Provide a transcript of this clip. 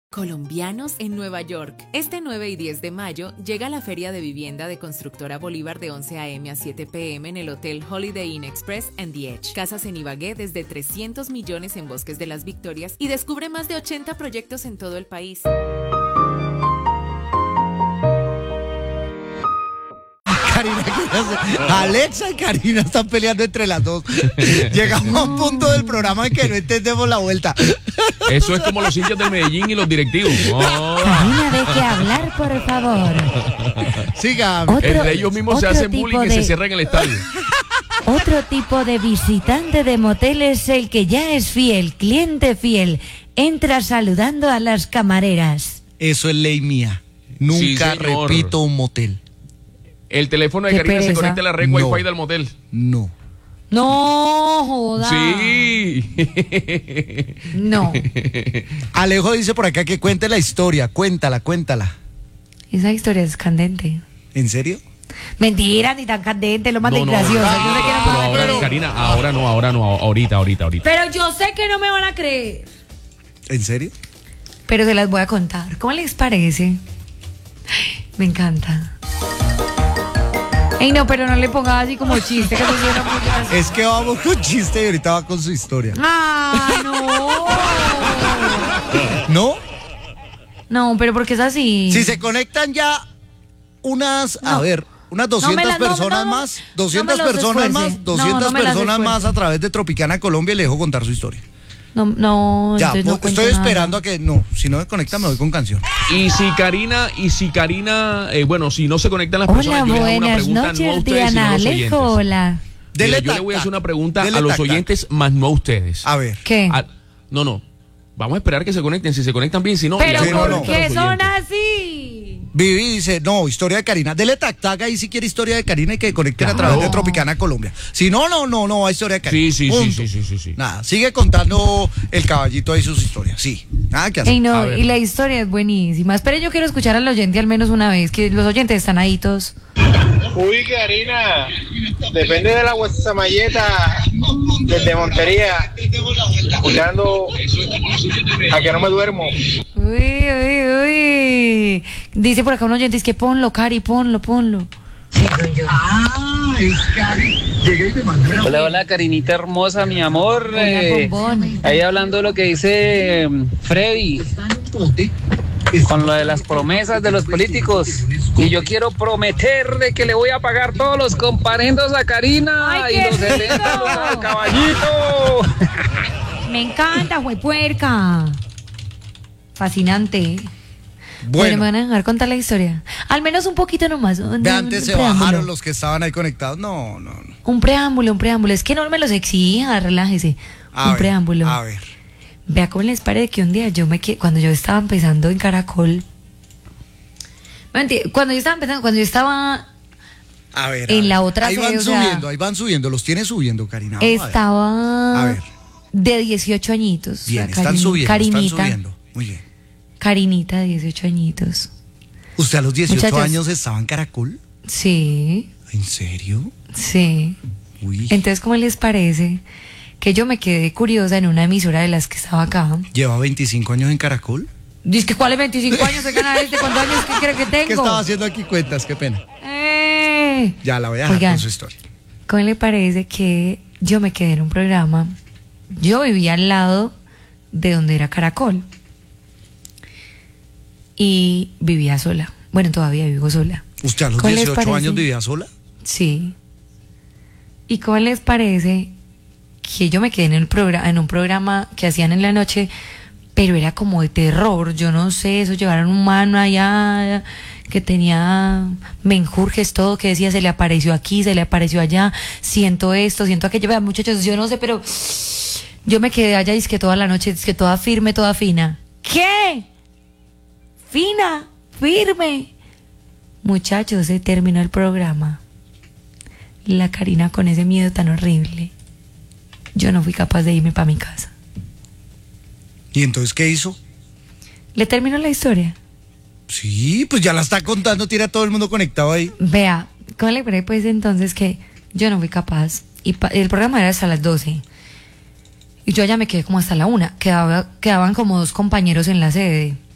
Colombianos en Nueva York. Este 9 y 10 de mayo llega la Feria de Vivienda de Constructora Bolívar de 11 a.m. a 7 p.m. en el Hotel Holiday Inn Express and The Edge. Casas en Ibagué desde 300 millones en Bosques de las Victorias y descubre más de 80 proyectos en todo el país. Alexa y Karina están peleando entre las dos. Llegamos a un punto del programa en que no entendemos la vuelta. Eso es como los hinchas del Medellín y los directivos. Karina, deje hablar, por favor. Siga. Entre ellos mismos se hacen bullying y se cierran el estadio. Otro tipo de visitante de motel es el que ya es fiel, cliente fiel. Entra saludando a las camareras. Eso es ley mía. Nunca repito un motel. El teléfono de Karina se conecta a la red Wi-Fi del motel. No. No, joda. Sí. No. Alejo dice por acá que cuente la historia. Cuéntala. Esa historia es candente. ¿En serio? Mentira, ni tan candente, lo más gracioso. Karina, ahora no, ahorita. Pero yo sé que no me van a creer. ¿En serio? Pero se las voy a contar. ¿Cómo les parece? Me encanta. Ey, no, pero no le ponga así como chiste, que eso suena muy gracioso. Es que vamos con chiste y ahorita va con su historia. ¡Ah, no! ¿No? No, pero porque es así. Si se conectan ya unas 200 personas más, 200 personas más a través de Tropicana Colombia, le dejo contar su historia. No, ya, no estoy esperando a que si no me conecta me voy con canción. Y si Karina, si no se conectan las personas, yo les hago una pregunta noches, no a ustedes, Diana sino a los oyentes. Hola. Yo le voy a hacer una pregunta a los oyentes, más no a ustedes. A ver. ¿Qué? No. Vamos a esperar que se conecten. Si se conectan bien, si no. Pero ¿por qué son así? Vivi dice, no, historia de Karina. Dele tac ahí si quiere historia de Karina y que conecten a través de Tropicana Colombia. Si no, hay historia de Karina. Sí. Nada, sigue contando el caballito ahí sus historias. Sí, nada que hacer. Ey, no, y la historia es buenísima. Espere, yo quiero escuchar al oyente al menos una vez, que los oyentes están ahí todos. Uy, Karina, depende de la guasamalleta desde Montería, escuchando a que no me duermo. Uy. Dice por acá un oyente, es que ponlo, Cari, ponlo. Hola, Karinita hermosa, mi amor. Bombón. Ahí hablando de lo que dice Freddy, con lo de las promesas de los políticos. Y yo quiero prometerle que le voy a pagar todos los comparendos a Karina. ¡Ay, y qué los 70 rico! al caballito. Me encanta, juepuerca. Fascinante. Bueno, me van a dejar contar la historia. Al menos un poquito nomás. De antes se bajaron los que estaban ahí conectados. No. Un preámbulo. Es que no me los exija, relájese. Preámbulo. A ver. Vea cómo les parece que un día cuando yo estaba empezando en Caracol. Cuando yo estaba en la otra ahí sede, ahí van subiendo, los tiene subiendo, Karina. Estaba a ver. de 18 añitos. Bien, o sea, están subiendo. Muy bien. Karinita, 18 añitos. ¿Usted a los 18 Muchachos, años estaba en Caracol? Sí. ¿En serio? Sí. Uy. Entonces, ¿cómo les parece que yo me quedé curiosa en una emisora de las que estaba acá? ¿Lleva 25 años en Caracol? Dice que ¿cuáles 25 años se gana este? ¿Cuántos años que cree que tengo? ¿Qué estaba haciendo aquí? Cuentas, qué pena. Ya la voy a dejar con su historia. ¿Cómo le parece que yo me quedé en un programa? Yo vivía al lado de donde era Caracol. Y vivía sola. Bueno, todavía vivo sola. ¿Usted a los 18 años vivía sola? Sí. ¿Y cómo les parece que yo me quedé en un programa que hacían en la noche, pero era como de terror? Yo no sé, eso llevaron un mano allá que tenía menjurjes, todo, que decía se le apareció aquí, se le apareció allá, siento esto, siento aquello. Vean, muchachos, yo no sé, pero yo me quedé allá y es que toda la noche, es que toda firme, toda fina. ¿Qué? Fina, firme. Muchachos, se terminó el programa. La Karina con ese miedo tan horrible. Yo no fui capaz de irme para mi casa. ¿Y entonces qué hizo? ¿Le terminó la historia? Sí, pues ya la está contando, tiene a todo el mundo conectado ahí. Vea, ¿cómo le parece pues entonces que yo no fui capaz? Y el programa era hasta las 12. Y yo allá me quedé como hasta la 1. Quedaban como 2 compañeros en la sede.